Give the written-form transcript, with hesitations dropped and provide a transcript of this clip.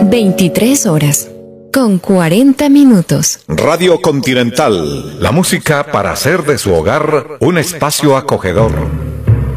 23 horas, con 40 minutos. Radio Continental. La música para hacer de su hogar un espacio acogedor.